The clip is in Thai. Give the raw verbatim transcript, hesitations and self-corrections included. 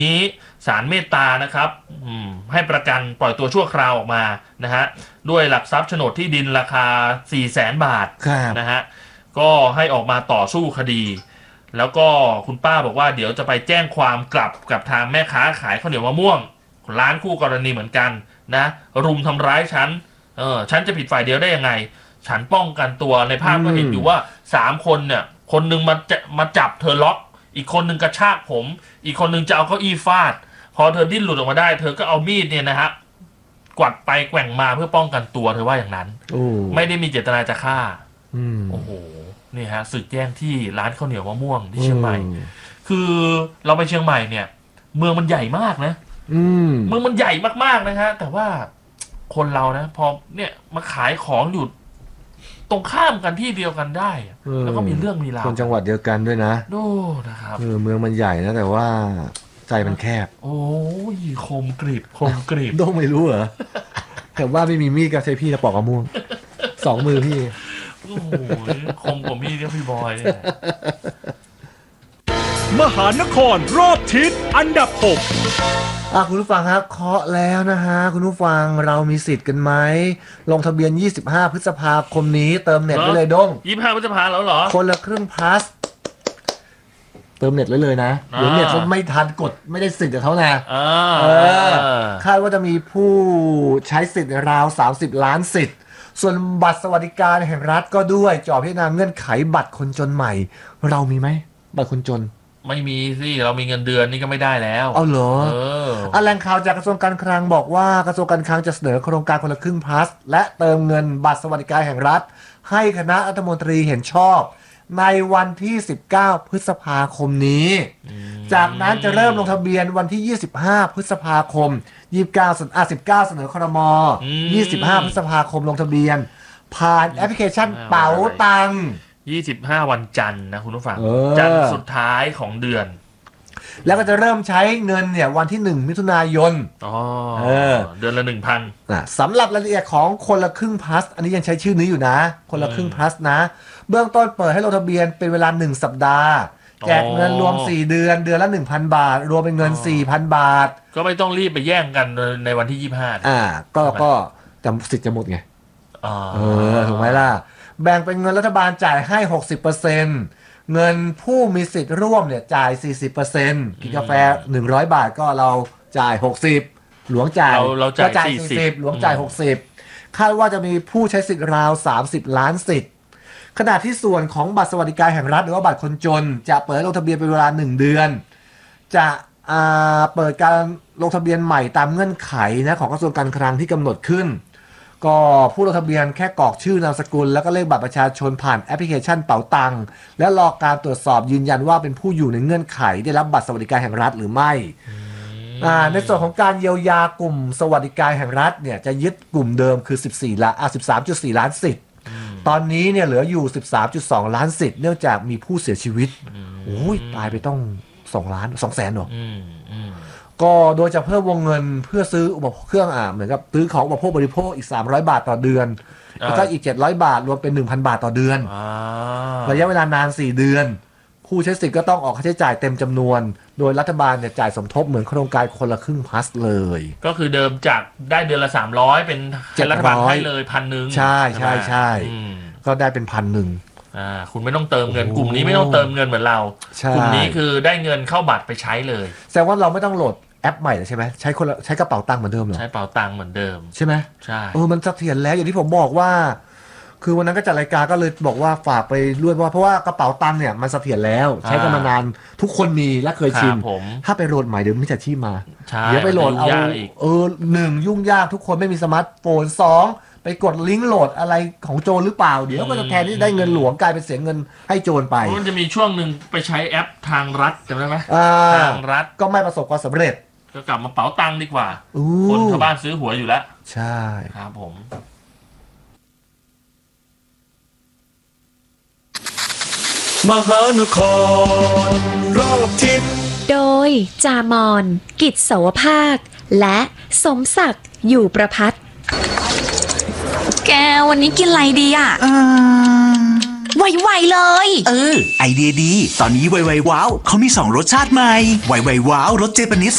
นี้ศาลเมตตานะครับให้ประกันปล่อยตัวชั่วคราวออกมานะฮะด้วยหลักทรัพย์โฉนดที่ดินราคา สี่แสน บาทนะฮะก็ให้ออกมาต่อสู้คดีแล้วก็คุณป้าบอกว่าเดี๋ยวจะไปแจ้งความกลับกับทางแม่ค้าขายข้าวเหนียวมะม่วงร้านคู่กรณีเหมือนกันนะรุมทำร้ายฉันเออฉันจะผิดฝ่ายเดียวได้ยังไงฉันป้องกันตัวในภาพก็เห็นอยู่ว่าสามคนเนี่ยคนนึงมาจะมาจับเธอล็อกอีกคนนึงกระชากผมอีกคนนึงจะเอาเก้าอี้ฟาดพอเธอดิ้นหลุดออกมาได้เธอก็เอามีดเนี่ยนะฮะกวัดไปแกว่งมาเพื่อป้องกันตัวเธอว่าอย่างนั้นไม่ได้มีเจตนาจะฆ่าโอ้โหนี่ฮะศึกแย่งที่ร้านข้าวเหนียวมะม่วงที่เชียงใหม่คือเราไปเชียงใหม่เนี่ยเมืองมันใหญ่มากนะเมืองมันใหญ่มากๆนะฮะแต่ว่าคนเรานะพอเนี่ยมาขายของอยู่ตรงข้ามกันที่เดียวกันได้แล้วก็มีเรื่องมีราวคนจังหวัดเดียวกันด้วยนะดูนะครับเออเมืองมันใหญ่นะแต่ว่าใจมันแคบโอ้ยคมกริบคมกริบต้องไม่รู้เหรอแต่ว่าไม่มีมีดก็ใช้พี่จะปอกมะม่วงสองมือพี่โอ้ยคมกว่ามีดก็พี่บอยมหานครรอบทิศอันดับหกอ่ะคุณผู้ฟังครับเคาะแล้วนะฮะคุณผู้ฟังเรามีสิทธิ์กันไหมลงทะเบียนยี่สิบห้าพฤษภาคมนี้เติมเน็ตได้เลยด้งยี่สิบห้าพฤษภาแล้วเหรอคนละครึ่งพลัสเติมเน็ตเลยเลยนะเดี๋ยวเน็ตเขาไม่ทันกดไม่ได้สิทธิ์กับเขานะเออคาดว่าจะมีผู้ใช้สิทธิ์ราวสามสิบล้านสิทธิ์ส่วนบัตรสวัสดิการแห่งรัฐก็ด้วยจ่อพิจารณาเงื่อนไขบัตรคนจนใหม่เรามีไหมบัตรคนจนไม่มีสิเรามีเงินเดือนนี่ก็ไม่ได้แล้วเอาเหรอเอออ่ะแหล่งข่าวจากกระทรวงการคลังบอกว่ากระทรวงการคลังจะเสนอโครงการคนละครึ่งพลัสและเติมเงินบัตรสวัสดิการแห่งรัฐให้คณะรัฐมนตรีเห็นชอบในวันที่สิบเก้าพฤษภาคมนี้จากนั้นจะเริ่มลงทะเบียนวันที่ยี่สิบห้าพฤษภาคมยี่สิบเก้าอ่ะสิบเก้าเสนอครมยี่สิบห้าพฤษภาคมลงทะเบียนผ่านแอปพลิเคชันเป๋าตังค์ยี่สิบห้าวันจันทร์นะคุณผู้ฟังจันทร์สุดท้ายของเดือนแล้วก็จะเริ่มใช้เงินเนี่ยวันที่หนึ่งมิถุนายนอ๋อเออเดือนละ หนึ่งพันอ่ะสำหรับรายละเอียดของคนละครึ่งพลัสอันนี้ยังใช้ชื่อนี้อยู่นะคนละครึ่งพลัสนะเบื้องต้นเปิดให้ลงทะเบียนเป็นเวลาหนึ่งสัปดาห์แจกเงินรวมสี่เดือนเดือนละ หนึ่งพัน บาทรวมเป็นเงิน สี่พัน บาทก็ไม่ต้องรีบไปแย่งกันในวันที่ยี่สิบห้าอ่าก็ก็จำสิทธิ์จะหมดไงอ๋อเออถูกไหมล่ะแบ่งเป็นเงินรัฐบาลจ่ายให้ หกสิบเปอร์เซ็นต์ เงินผู้มีสิทธิ์ร่วมเนี่ยจ่าย สี่สิบเปอร์เซ็นต์ กินกาแฟหนึ่งร้อยบาทก็เราจ่ายหกสิบหลวงจ่ายเราจ่ายสี่สิบหลวงจ่ายหกสิบคาดว่าจะมีผู้ใช้สิทธิ์ราวสามสิบล้านสิทธิ์ขณะที่ส่วนของบัตรสวัสดิการแห่งรัฐหรือว่าบัตรคนจนจะเปิดลงทะเบียนเป็นเวลาหนึ่งเดือนจะเปิดการลงทะเบียนใหม่ตามเงื่อนไขนะของกระทรวงการคลังที่กำหนดขึ้นก็ผู้ลงทะเบียนแค่กรอกชื่อนามสกุลแล้วก็เลขบัตรประชาชนผ่านแอปพลิเคชันเป๋าตังค์และรอการตรวจสอบยืนยันว่าเป็นผู้อยู่ในเงื่อนไขได้รับบัตรสวัสดิการแห่งรัฐหรือไม่ในส่วนของการเยียวยากลุ่มสวัสดิการแห่งรัฐเนี่ยจะยึดกลุ่มเดิมคือสิบสี่ล้านอ่ะ สิบสามจุดสี่ ล้านสิทธิ์ตอนนี้เนี่ยเหลืออยู่ สิบสามจุดสอง ล้านสิทธิ์เนื่องจากมีผู้เสียชีวิตโอ้ยตายไปต้องสองล้านสองแสนหรอก็โดยจะเพิ่มวงเงินเพื่อซื้ออุปโภคเครื่องอ่ะเหมือนกับซื้อของอุปโภคบริโภคอีกสามร้อยบาทต่อเดือนแล้วก็อีกเจ็ดร้อยบาทรวมเป็น หนึ่งพัน บาทต่อเดือนระยะเวลานานสี่เดือนผู้ใช้สิทธิ์ก็ต้องออกค่าใช้จ่ายเต็มจำนวนโดยรัฐบาลเนี่ยจ่ายสมทบเหมือนโครงการคนละครึ่งพลัสเลยก็คือเดิมจากได้เดือนละสามร้อยเป็นรัฐบาลให้เลย หนึ่งพัน นึงใช่ใช่ใช่ก็ได้เป็น หนึ่งพัน นึงอ่าคุณไม่ต้องเติมเงินกลุ่มนี้ไม่ต้องเติมเงินเหมือนเรากลุ่มนี้คือได้เงินเข้าบัตรไปใช้เลยแสดงว่าเราไม่ต้องโหลดแอปใหม่ใช่ไหมใช้คนละใช้กระเป๋าตังค์เหมือนเดิมเหรอใช้กระเป๋าตังค์เหมือนเดิมใช่ไหมใช่เออมันเสถียรแล้วอย่างที่ผมบอกว่าคือวันนั้นก็จัดรายการก็เลยบอกว่าฝากไปด้วยว่าเพราะว่ากระเป๋าตังค์เนี่ยมันเสถียรแล้วใช้กันมานานทุกคนมีและเคยชินถ้าไปโหลดใหม่เดี๋ยวมิจฉาชีพมาเดี๋ยวไปโหลดเอาเออหนึ่งยุ่งยากทุกคนไม่มีสมาร์ทโฟนสองไปกดลิงก์โหลดอะไรของโจรหรือเปล่าเดี๋ยวก็จะแทนที่ได้เงินหลวงกลายเป็นเสียเงินให้โจรไปมันจะมีช่วงหนึ่งไปใช้แอปทางรัฐจำได้ไหมทางรัฐก็ไม่ประสบความสำเร็จก็กลับมาเป๋าตังค์ดีกว่าคนชาวบ้านซื้อหวยอยู่แล้วใช่ครับผมมหานครรอบทิศโดยจามอนกิจสวภาคและสมศักดิ์อยู่ประภัตแกวันนี้กินอะไรดีอ่ะไวๆเลยเออไอเดียดีตอนนี้ไวๆว้าวเขามีสองรสชาติใหม่ไวๆว้าวรสเจแปนิส